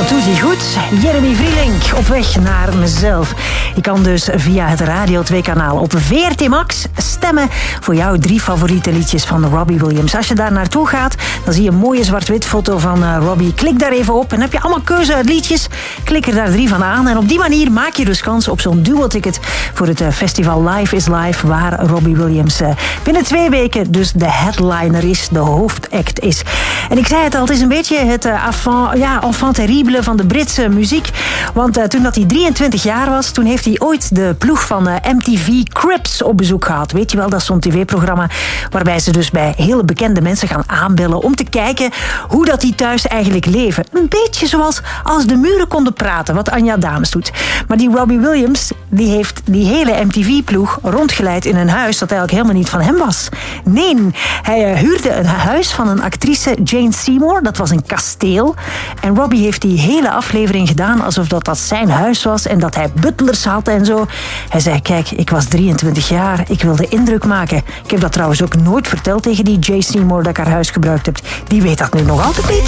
doet hij goed. Jeremy Vrielink op weg naar mezelf. Je kan dus via het Radio 2-kanaal op VRT Max stemmen voor jouw 3 favoriete liedjes van Robbie Williams. Als je daar naartoe gaat, dan zie je een mooie zwart-wit foto van Robbie. Klik daar even op en dan heb je allemaal keuze uit liedjes. Klik er daar 3 van aan en op die manier maak je dus kans op zo'n duo-ticket voor het festival Live is Live, waar Robbie Williams binnen 2 weken dus de headliner is, de hoofdact is. En ik zei het al, het is een beetje het enfant terrible van de Britse muziek. Want toen dat hij 23 jaar was, toen heeft hij ooit de ploeg van MTV Cribs op bezoek gehad. Weet je wel, dat is zo'n tv-programma waarbij ze dus bij hele bekende mensen gaan aanbellen om te kijken hoe dat die thuis eigenlijk leven. Een beetje zoals Als de muren konden praten, wat Anja Dames doet. Maar die Robbie Williams, die heeft die hele MTV-ploeg rondgeleid in een huis dat eigenlijk helemaal niet van hem was. Nee, hij huurde een huis van een actrice, Jane Seymour. Dat was een kasteel. En Robbie heeft die hele aflevering gedaan alsof dat zijn huis was en dat hij butlers had en zo. Hij zei, kijk, ik was 23 jaar, ik wilde indruk maken. Ik heb dat trouwens ook nooit verteld tegen die Jane Seymour dat ik haar huis gebruikt heb. Die weet dat nu nog altijd niet.